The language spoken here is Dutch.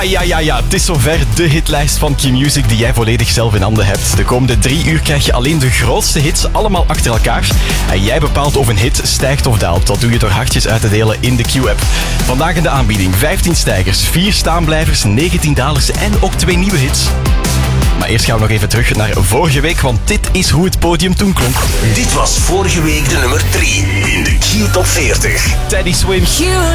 Ja, het is zover, de hitlijst van Q-Music die jij volledig zelf in handen hebt. De komende 3 uur krijg je alleen de grootste hits allemaal achter elkaar. En jij bepaalt of een hit stijgt of daalt. Dat doe je door hartjes uit te delen in de Q-app. Vandaag in de aanbieding 15 stijgers, 4 staanblijvers, 19 dalers en ook 2 nieuwe hits. Maar eerst gaan we nog even terug naar vorige week, want dit is hoe het podium toen klonk. Dit was vorige week de nummer 3 in de Q Top 40. Teddy Swims.